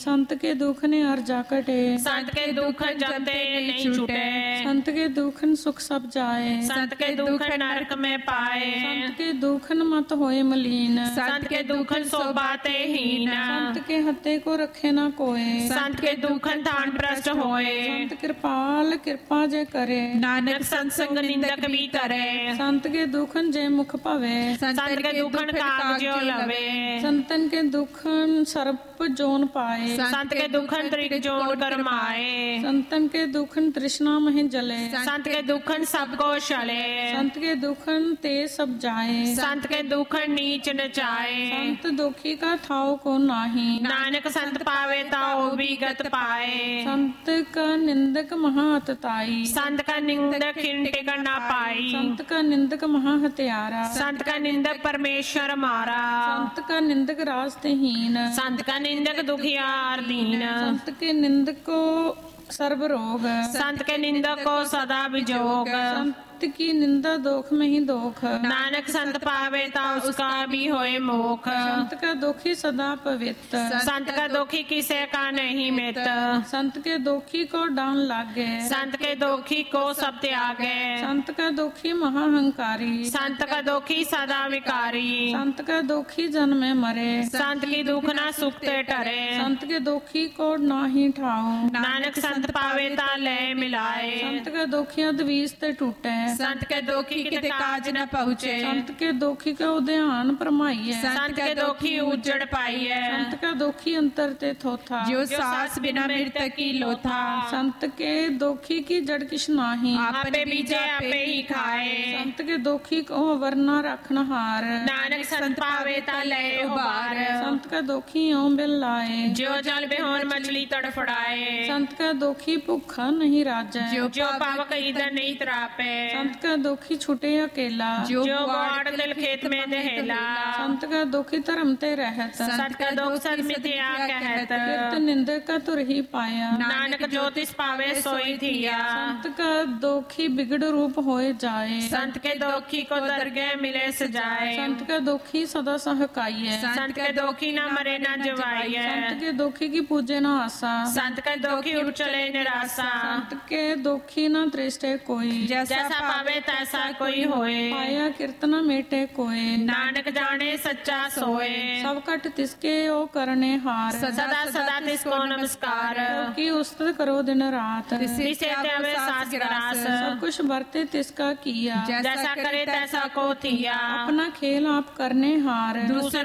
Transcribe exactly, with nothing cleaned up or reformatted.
संत के दुखन हर जाकटे, संत के दुख जमते नहीं छूटे। संत के दुखन सुख सब जाए, संत के दुख नरक में पाए। संत के दुखन मत होए मलीन, संत के दुखन शोभाते हीन। संत के हत्ते को रखे ना कोय, संत के दुखन थान भ्रष्ट होए। संत कृपाल कृपा जे करे, नानक संत संग निंदक भी करे। संत के दुखन जे मुख पवे, संत के दुखन कागजो लवे। संतन के दुखन सर्प जोन पाए, संत के दुखन त्रिक जोन करमाए। संतन के दुखन तृष्णा मह जले, संत के दुखन सबको शले। संत के दुखन ते सब जाए, संत के दुखन नीच नचाए। संत दुखी का थाव को नाही, नानक संत पावे ताओ भी गत पाए। संत का निंदक महाअतताई, संत का निंदक हिंटे कर ना पाई। संत का निंदक महाहत्यारा, संत का निंदक परमेश्वर मारा। संत का निंदक रास्तहीन, संत का निंदक दुखियार दीन। संत के निंदक को सर्व रोग, संत के निंदक को सदा विजोग। संत की निंदा दोख में ही दोख, नानक संत पावे ता उसका भी होए मोख। संत का दुखी सदा पवित्र, संत का दुखी किसे का नहीं मित। संत के दुखी को डांन लागे, संत के दुखी को सब त्यागे। संत का दुखी महाहंकारी, संत का दुखी सदा विकारी। संत का दुखी जन्म में मरे, संत की दुख ना सुखते टरे। संत के दुखी को नाही ठाओ, नानक संत पावे ता लय मिलाए। संत का दुखी अद्वीस ते टूटे, संत के दुखी किते काज न पहुँचे। संत के दुखी का उद्यान परमाइए, संत के दुखी उजड़ पाइए। संत का दुखी अंतर ते थोथा, जो सास बिना मृतक की लोथा। संत के दुखी की जड़ किछ नाही, आपे बीजे आपे ही खाए। संत के दुखी को वरना रखन हार, नानक संत पावे ता लय उबार। संत का दुखी ओ बिल लाए, जो जल बेहोन मछली तड़फड़ाए। संत का दुखी भूखा नहीं राजे, जो पावक इधर नहीं त्रापे। संत का दुखी छुटे अकेला, जो बाढ़ दिल खेत में दहेला। संत का दुखी धर्म ते रहत, संत का दुख सद मिथ्या कहत। कीर्त निंदक का तुर ही पाया, नानक ज्योतिष पावे सोई थिया। संत का दुखी बिगड़ रूप होए जाए, संत के दुखी को दरगह मिले सजाए। संत का दुखी सदा सहकाइए, संत के दुखी ना मरे ना जवाइए। संत के दुखी की पूजे ना आशा, संत के दुखी उठ चले निराशा। संत के दुखी ना दृष्टे कोई, जैसा पावे तैसा कोई होए। पाया कीर्तना मेटे कोय, नानक जाने सच्चा सोए। सब कट तिसके ओ करने हार, सदा सदा तिसको नमस्कार। की उस्तत करो दिन रात, तिसे त्यावे सास ग्रास। सब कुछ बरते तिसका किया, जैसा करे तैसा को थिया। अपना खेल आप करने हार, दूसरा